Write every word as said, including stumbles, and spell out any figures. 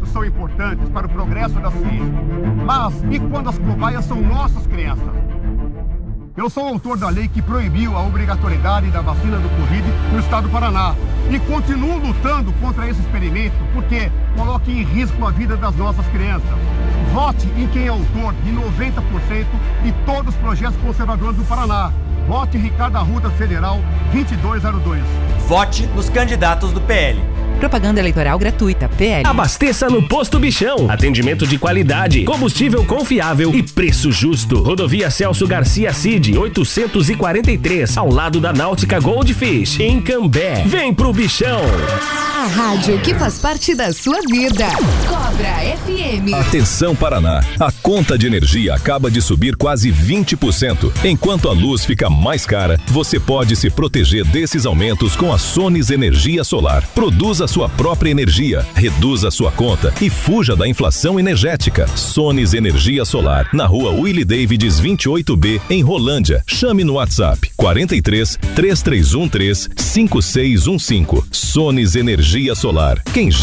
que são importantes para o progresso da ciência. Mas e quando as cobaias são nossas crianças? Eu sou autor da lei que proibiu a obrigatoriedade da vacina do Covid no estado do Paraná. E continuo lutando contra esse experimento porque coloca em risco a vida das nossas crianças. Vote em quem é autor de noventa por cento de todos os projetos conservadores do Paraná. Vote Ricardo Arruda Federal vinte e dois zero dois. Vote nos candidatos do P L. Propaganda eleitoral gratuita, P L. Abasteça no Posto Bichão. Atendimento de qualidade, combustível confiável e preço justo. Rodovia Celso Garcia Cid, oitocentos e quarenta e três, ao lado da Náutica Goldfish, em Cambé. Vem pro Bichão. A rádio que faz parte da sua vida. Cobra F M. Atenção, Paraná. A conta de energia acaba de subir quase vinte por cento. Enquanto a luz fica mais cara, você pode se proteger desses aumentos com a Sones Energia Solar. Produza sua própria energia, reduza sua conta e fuja da inflação energética. Sones Energia Solar, na rua Willie Davids vinte e oito B, em Rolândia. Chame no WhatsApp quarenta e três, três três um três, cinco seis um cinco. Sones Energia Solar. Quem